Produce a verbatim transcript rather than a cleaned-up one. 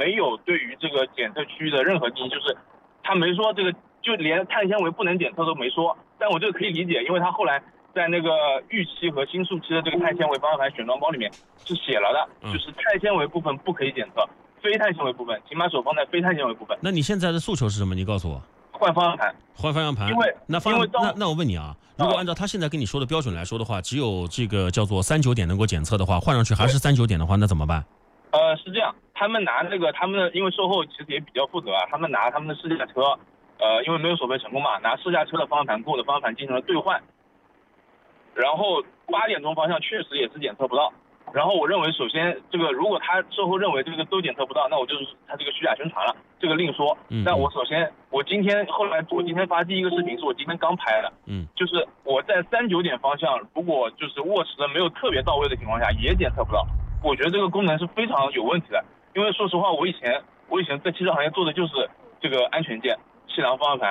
没有对于这个检测区域的任何定义，就是他没说这个，就连碳纤维不能检测都没说。但我这个可以理解，因为他后来在那个预期和新速期的这个碳纤维方向盘选装包里面是写了的，就是碳纤维部分不可以检测，非碳纤维部分请把手放在非碳纤维部分。 那你现在的诉求是什么？你告诉我。 换方向盘， 换方向盘。 因为那方向那那我问你啊，如果按照他现在跟你说的标准来说的话，只有这个叫做三九点能够检测的话，换上去还是三九点的话，那怎么办？ 呃，是这样，他们拿那个他们的，因为售后其实也比较负责啊，他们拿他们的试驾车，呃，因为没有索赔成功嘛，拿试驾车的方向盘跟我的方向盘进行了兑换，然后八点钟方向确实也是检测不到。然后我认为，首先这个如果他售后认为这个都检测不到，那我就是他这个虚假宣传了，这个另说。嗯。但我首先，我今天后来我今天发第一个视频是我今天刚拍的，嗯，就是我在三九点方向，如果就是握持的没有特别到位的情况下，也检测不到。我觉得这个功能是非常有问题的，因为说实话，我以前我以前在汽车行业做的就是这个安全件、气囊方向盘，